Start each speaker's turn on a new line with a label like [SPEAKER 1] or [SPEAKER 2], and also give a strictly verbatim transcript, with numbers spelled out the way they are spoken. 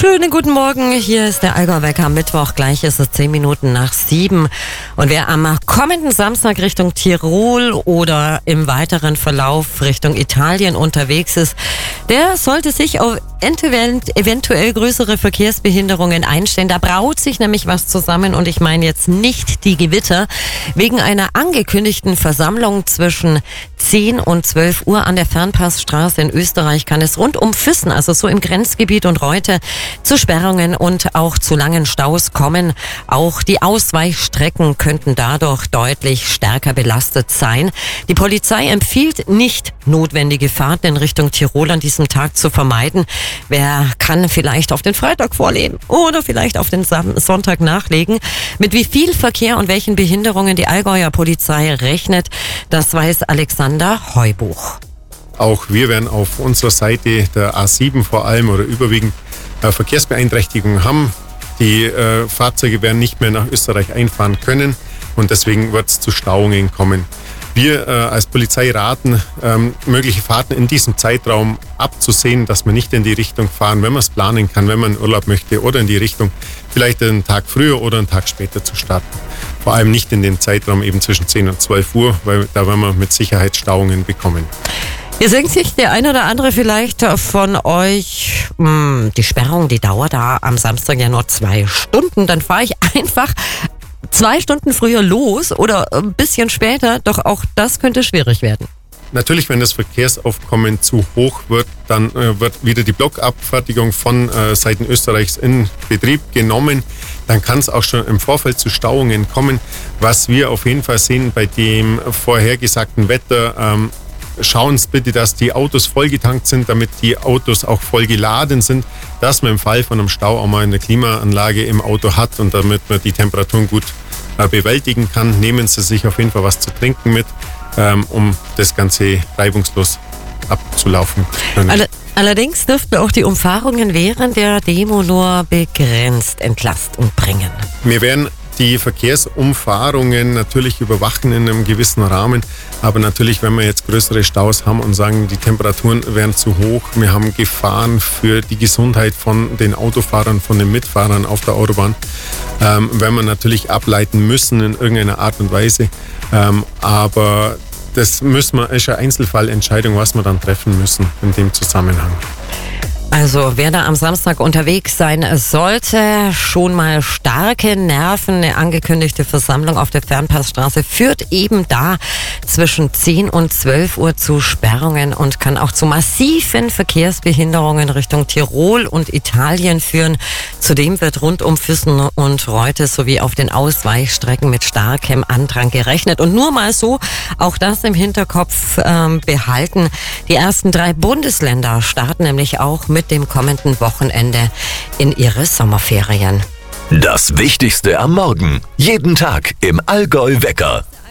[SPEAKER 1] Schönen guten Morgen, hier ist der Allgäu-Wecker am Mittwoch, gleich ist es zehn Minuten nach sieben. Und wer am kommenden Samstag Richtung Tirol oder im weiteren Verlauf Richtung Italien unterwegs ist, der sollte sich auf eventuell größere Verkehrsbehinderungen einstellen. Da braut sich nämlich was zusammen und ich meine jetzt nicht die Gewitter. Wegen einer angekündigten Versammlung zwischen zehn und zwölf Uhr an der Fernpassstraße in Österreich kann es rund um Füssen, also so im Grenzgebiet und Reute, zu Sperrungen und auch zu langen Staus kommen. Auch die Ausweichstrecken könnten dadurch deutlich stärker belastet sein. Die Polizei empfiehlt nicht, notwendige Fahrten in Richtung Tirol an diesem Tag zu vermeiden. Wer kann vielleicht auf den Freitag vorlegen oder vielleicht auf den Sonntag nachlegen? Mit wie viel Verkehr und welchen Behinderungen die Allgäuer Polizei rechnet, das weiß Alexander Heubuch.
[SPEAKER 2] Auch wir werden auf unserer Seite der A sieben vor allem oder überwiegend äh, Verkehrsbeeinträchtigungen haben. Die äh, Fahrzeuge werden nicht mehr nach Österreich einfahren können und deswegen wird es zu Stauungen kommen. Wir äh, als Polizei raten, ähm, mögliche Fahrten in diesem Zeitraum abzusehen, dass man nicht in die Richtung fahren, wenn man es planen kann, wenn man Urlaub möchte, oder in die Richtung vielleicht einen Tag früher oder einen Tag später zu starten. Vor allem nicht in dem Zeitraum eben zwischen zehn und zwölf Uhr, weil da werden wir mit Sicherheit Stauungen bekommen.
[SPEAKER 1] Jetzt denkt sich der eine oder andere vielleicht von euch, mh, die Sperrung, die dauert da am Samstag ja nur zwei Stunden, dann fahre ich einfach zwei Stunden früher los oder ein bisschen später, doch auch das könnte schwierig werden.
[SPEAKER 2] Natürlich, wenn das Verkehrsaufkommen zu hoch wird, dann äh, wird wieder die Blockabfertigung von äh, Seiten Österreichs in Betrieb genommen. Dann kann es auch schon im Vorfeld zu Stauungen kommen. Was wir auf jeden Fall sehen bei dem vorhergesagten Wetter, ähm, schauen Sie bitte, dass die Autos vollgetankt sind, damit die Autos auch voll geladen sind, dass man im Fall von einem Stau auch mal eine Klimaanlage im Auto hat und damit man die Temperaturen gut äh, bewältigen kann. Nehmen Sie sich auf jeden Fall was zu trinken mit, ähm, um das Ganze reibungslos abzulaufen können.
[SPEAKER 1] All- allerdings dürften auch die Umfahrungen während der Demo nur begrenzt Entlastung bringen.
[SPEAKER 2] Wir werden die Verkehrsumfahrungen natürlich überwachen in einem gewissen Rahmen. Aber natürlich, wenn wir jetzt größere Staus haben und sagen, die Temperaturen wären zu hoch, wir haben Gefahren für die Gesundheit von den Autofahrern, von den Mitfahrern auf der Autobahn, ähm, werden wir natürlich ableiten müssen in irgendeiner Art und Weise. Ähm, aber das müssen wir, ist eine Einzelfallentscheidung, was wir dann treffen müssen in dem Zusammenhang.
[SPEAKER 1] Also wer da am Samstag unterwegs sein sollte, schon mal starke Nerven. Eine angekündigte Versammlung auf der Fernpassstraße führt eben da zwischen zehn und zwölf Uhr zu Sperrungen und kann auch zu massiven Verkehrsbehinderungen Richtung Tirol und Italien führen. Zudem wird rund um Füssen und Reute sowie auf den Ausweichstrecken mit starkem Andrang gerechnet. Und nur mal so, auch das im Hinterkopf ähm, behalten. Die ersten drei Bundesländer starten nämlich auch mit dem kommenden Wochenende in ihre Sommerferien.
[SPEAKER 3] Das Wichtigste am Morgen. Jeden Tag im Allgäu-Wecker.